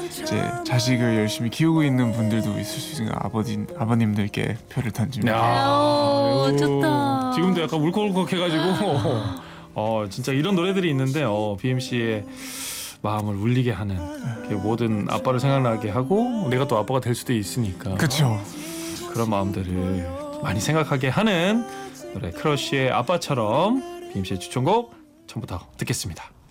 이제 자식을 열심히 키우고 있는 분들도 있을 수 있으니까 아버님들께 표를 던집니다. 좋다. 지금도 약간 울컥울컥해가지고 진짜 이런 노래들이 있는데 BMC의 마음을 울리게 하는 모든 아빠를 생각나게 하고 내가 또 아빠가 될 수도 있으니까 그렇죠. 그런 마음들을 많이 생각하게 하는 노래 크러쉬의 아빠처럼 BMC의 추천곡 처음부터 듣겠습니다.